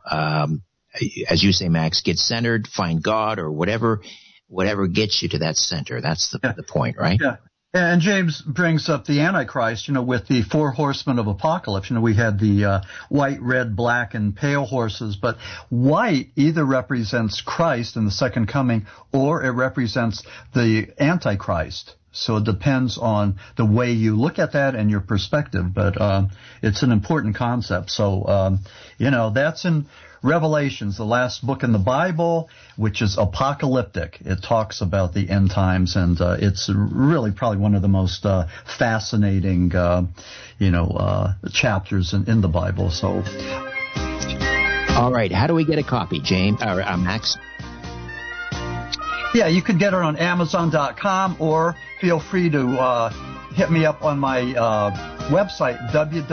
as you say, Max, get centered, find God, or whatever gets you to that center. That's the point, right? Yeah. And James brings up the Antichrist, with the 4 horsemen of apocalypse. We had the white, red, black, and pale horses, but white either represents Christ in the second coming, or it represents the Antichrist. So it depends on the way you look at that and your perspective, but it's an important concept. So, that's in Revelations, the last book in the Bible, which is apocalyptic. It talks about the end times, and it's really probably one of the most fascinating, chapters in the Bible. So, all right, how do we get a copy, James or Max? Yeah, you can get it on Amazon.com, or feel free to hit me up on my website,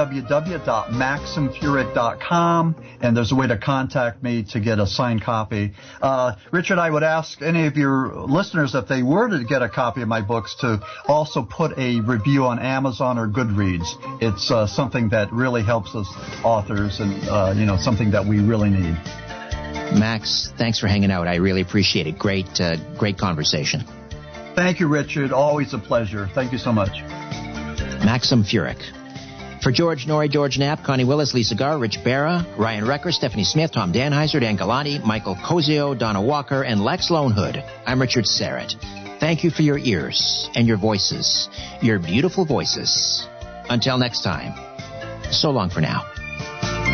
www.maximfuryk.com, and there's a way to contact me to get a signed copy. Richard, I would ask any of your listeners, if they were to get a copy of my books, to also put a review on Amazon or Goodreads. It's something that really helps us authors, and something that we really need. Max, thanks for hanging out. I really appreciate it. Great conversation. Thank you, Richard. Always a pleasure. Thank you so much. Maxim Furyk. For George Norrie, George Knapp, Connie Willis, Lisa Garr, Rich Barra, Ryan Recker, Stephanie Smith, Tom Danheiser, Dan Galati, Michael Cozio, Donna Walker, and Lex Lonehood, I'm Richard Serrett. Thank you for your ears and your voices, your beautiful voices. Until next time, so long for now.